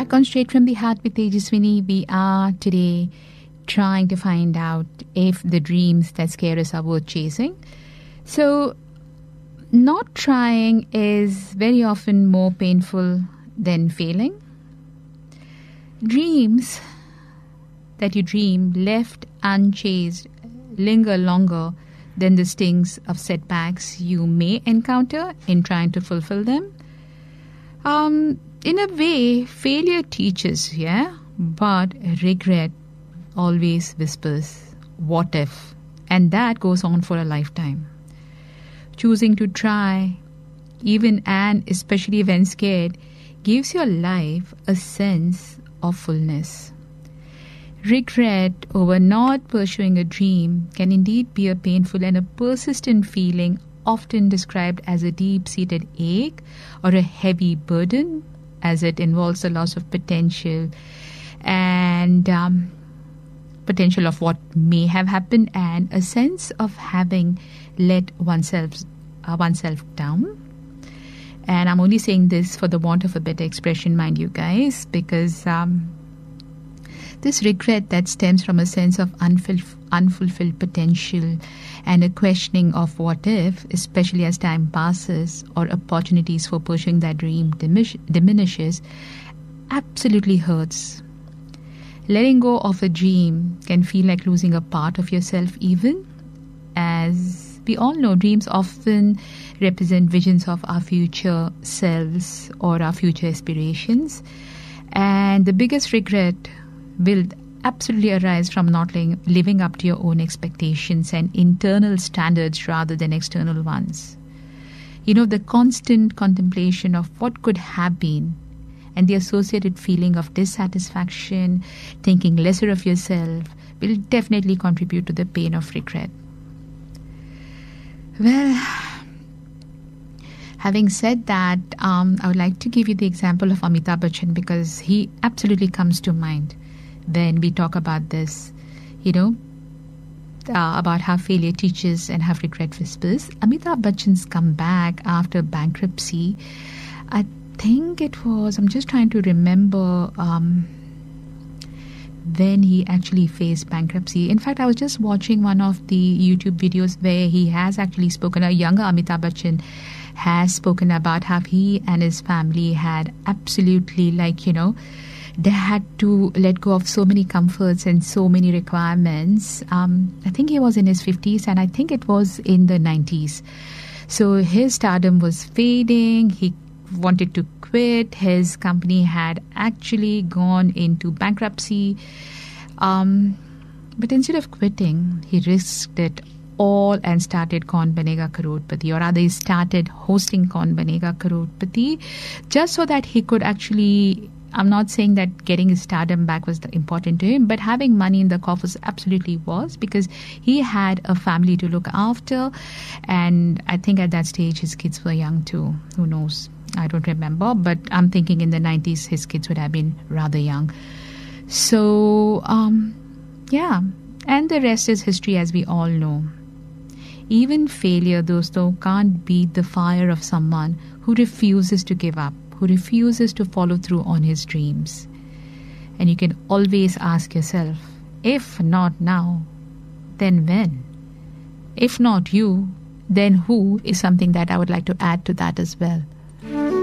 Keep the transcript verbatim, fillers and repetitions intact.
Gone straight from the heart with Tejaswini. We are today trying to find out if the dreams that scare us are worth chasing. So, not trying is very often more painful than failing. Dreams that you dream left unchased linger longer than the stings of setbacks you may encounter in trying to fulfill them. Um, in a way, failure teaches, yeah, but regret always whispers, what if? And that goes on for a lifetime. Choosing to try, even and especially when scared, gives your life a sense of fullness. Regret over not pursuing a dream can indeed be a painful and a persistent feeling, often described as a deep-seated ache or a heavy burden, as it involves the loss of potential and um, potential of what may have happened and a sense of having let oneself uh, oneself down. And I'm only saying this for the want of a better expression, mind you guys, because um, this regret that stems from a sense of unfulf- unfulfilled potential and a questioning of what if, especially as time passes or opportunities for pursuing that dream diminish- diminishes, absolutely hurts. Letting go of a dream can feel like losing a part of yourself, even as we all know, dreams often represent visions of our future selves or our future aspirations. And the biggest regret will absolutely arise from not living, living up to your own expectations and internal standards rather than external ones. You know, the constant contemplation of what could have been and the associated feeling of dissatisfaction, thinking lesser of yourself, will definitely contribute to the pain of regret. Well, having said that, um, I would like to give you the example of Amitabh Bachchan because he absolutely comes to mind when we talk about this, you know, uh, about how failure teaches and how regret whispers. Amitabh Bachchan's comeback after bankruptcy, I think it was, I'm just trying to remember um, when he actually faced bankruptcy. In fact, I was just watching one of the YouTube videos where he has actually spoken, a younger Amitabh Bachchan has spoken about how he and his family had absolutely, like, you know, they had to let go of so many comforts and so many requirements. Um, I think he was in his fifties and I think it was in the nineties. So his stardom was fading. He wanted to quit. His company had actually gone into bankruptcy. Um, but instead of quitting, he risked it all and started Kaun Banega Crorepati, or rather he started hosting Kaun Banega Crorepati just so that he could actually, I'm not saying that getting his stardom back was important to him, but having money in the coffers absolutely was, because he had a family to look after. And I think at that stage his kids were young too. Who knows? I don't remember, but I'm thinking in the nineties his kids would have been rather young. So, um, yeah. And the rest is history, as we all know. Even failure, dosto, can't beat the fire of someone who refuses to give up, who refuses to follow through on his dreams. And you can always ask yourself, if not now, then when? If not you, then who is something that I would like to add to that as well.